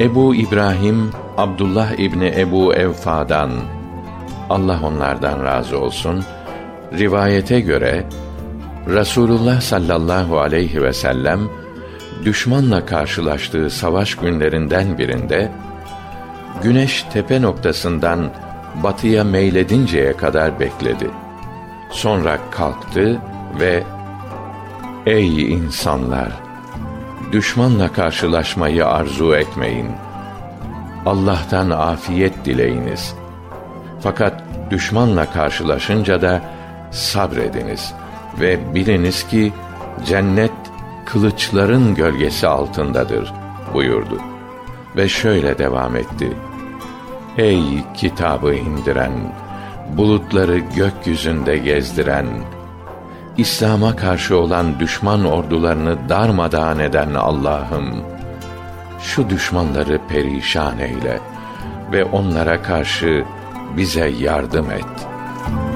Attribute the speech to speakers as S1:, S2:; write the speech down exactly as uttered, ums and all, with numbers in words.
S1: Ebu İbrahim, Abdullah İbni Ebu Evfa'dan, Allah onlardan razı olsun, rivayete göre, Resulullah sallallahu aleyhi ve sellem, düşmanla karşılaştığı savaş günlerinden birinde, güneş tepe noktasından batıya meyledinceye kadar bekledi. Sonra kalktı ve, "Ey insanlar! Düşmanla karşılaşmayı arzu etmeyin. Allah'tan afiyet dileyiniz. Fakat düşmanla karşılaşınca da sabrediniz ve biliniz ki cennet kılıçların gölgesi altındadır" buyurdu. Ve şöyle devam etti: "Ey kitabı indiren, bulutları gökyüzünde gezdiren, İslam'a karşı olan düşman ordularını darmadağın eden Allah'ım, şu düşmanları perişan eyle ve onlara karşı bize yardım et."